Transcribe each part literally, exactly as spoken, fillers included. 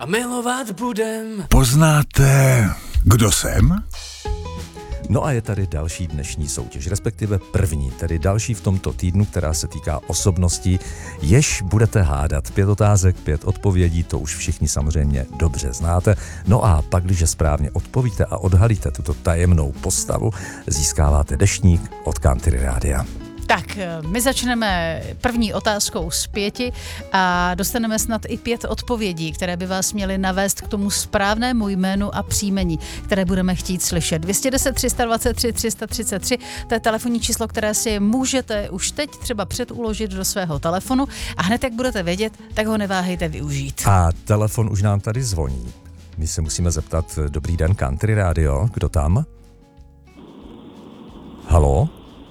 a milovat budem. Poznáte, kdo jsem? No a je tady další dnešní soutěž, respektive první, tedy další v tomto týdnu, která se týká osobností, jež budete hádat. Pět otázek, pět odpovědí, to už všichni samozřejmě dobře znáte. No a pak, když správně odpovíte a odhalíte tuto tajemnou postavu, získáváte deštník od Country Rádia. Tak, my začneme první otázkou z pěti a dostaneme snad i pět odpovědí, které by vás měly navést k tomu správnému jménu a příjmení, které budeme chtít slyšet. dvě stě deset, tři sta dvacet tři, tři sta třicet tři, to je telefonní číslo, které si můžete už teď třeba předuložit do svého telefonu a hned, jak budete vědět, tak ho neváhejte využít. A telefon už nám tady zvoní. My se musíme zeptat, dobrý den, Country Radio, kdo tam? Haló?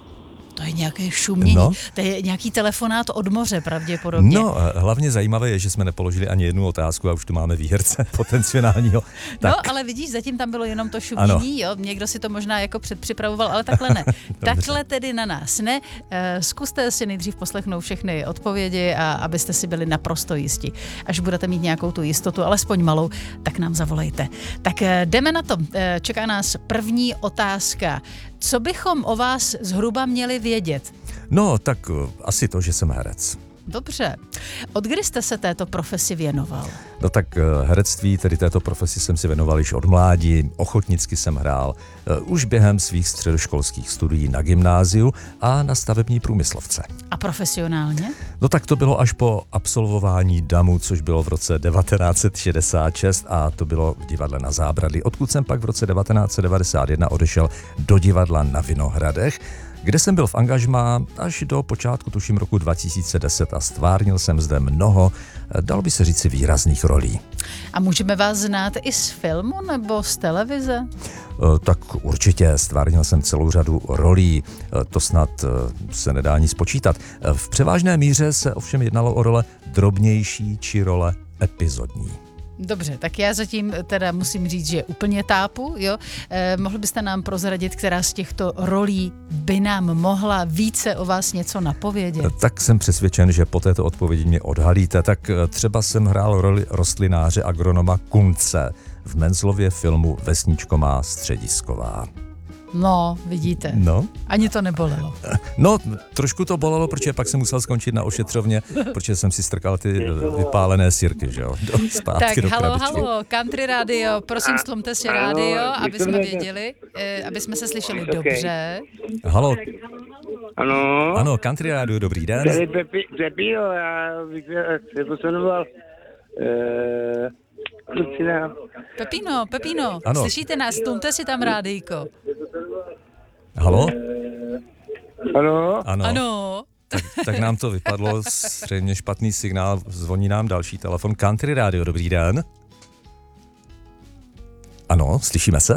To je nějaké šumění, no. To je nějaký telefonát od moře pravděpodobně. No, hlavně zajímavé je, že jsme nepoložili ani jednu otázku a už tu máme výherce potenciálního. Tak. No, ale vidíš, zatím tam bylo jenom to šumění, jo, někdo si to možná jako předpřipravoval, ale takhle ne. Takhle tedy na nás ne. Zkuste si nejdřív poslechnout všechny odpovědi a abyste si byli naprosto jistí. Až budete mít nějakou tu jistotu, alespoň malou, tak nám zavolejte. Tak jdeme na to. Čeká nás první otázka. Co bychom o vás zhruba měli vědět? No, tak asi to, že jsem herec. Dobře. Od kdy jste se této profesi věnoval? No tak herectví, tedy této profesi jsem si věnoval již od mládí, ochotnicky jsem hrál už během svých středoškolských studií na gymnáziu a na stavební průmyslovce. A profesionálně? No tak to bylo až po absolvování damu, což bylo v roce devatenáct set šedesát šest a to bylo v divadle Na Zábradlí, odkud jsem pak v roce devatenáct set devadesát jedna odešel do divadla na Vinohradech, kde jsem byl v angažmá až do počátku, tuším, roku dva tisíce deset a stvárnil jsem zde mnoho, dalo by se říci, výrazných rolí. A můžeme vás znát i z filmu nebo z televize? Tak určitě, stvárnil jsem celou řadu rolí, to snad se nedá ani spočítat. V převážné míře se ovšem jednalo o role drobnější či role epizodní. Dobře, tak já zatím teda musím říct, že úplně tápu, jo. Eh, mohl byste nám prozradit, která z těchto rolí by nám mohla více o vás něco napovědět? Tak jsem přesvědčen, že po této odpovědi mě odhalíte. Tak třeba jsem hrál roli rostlináře agronoma Kunce v Menzlově filmu Vesničko má středisková. No, vidíte. No. Ani to nebolelo. No, trošku to bolelo, protože pak jsem musel skončit na ošetřovně, protože jsem si strkal ty vypálené sirky, že jo, do, zpátky tak, do halo, krabičky. halo, Country Radio, prosím, stlumte si rádio, aby jsme věděli, eh, aby jsme se slyšeli dobře. Halo. Ano. Ano, Country Radio, dobrý den. Tady Pepi, Pepino, já bych se posunoval. Uh, Pepino, Pepino, ano. Slyšíte nás, stlumte si tam rádijko. Halo? Ano. Ano. Ano. Tak, tak nám to vypadlo, zřejmě špatný signál, zvoní nám další telefon. Country Radio, dobrý den. Ano, slyšíme se?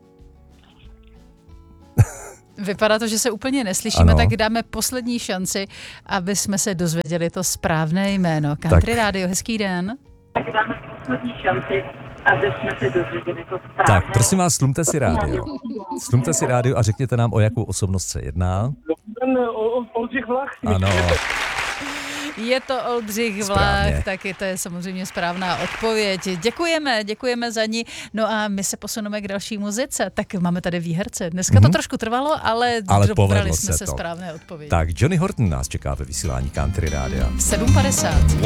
Vypadá to, že se úplně neslyšíme, ano. Tak dáme poslední šanci, aby jsme se dozvěděli to správné jméno. Country tak. Radio, hezký den. Tak dáme poslední šanci, aby jsme se dozvěděli to správné. Tak, prosím vás, slumte si rádio. Slumte si rádio a řekněte nám, o jakou osobnost se jedná. Oldřich Vlach. Ano. Je to Oldřich Vlach, taky to je samozřejmě správná odpověď. Děkujeme, děkujeme za ní. No a my se posuneme k další muzice. Tak máme tady výherce. Dneska mm-hmm. to trošku trvalo, ale, ale dobrali jsme se, se správné odpovědi. Tak Johnny Horton nás čeká ve vysílání Country Rádia. sedm padesát.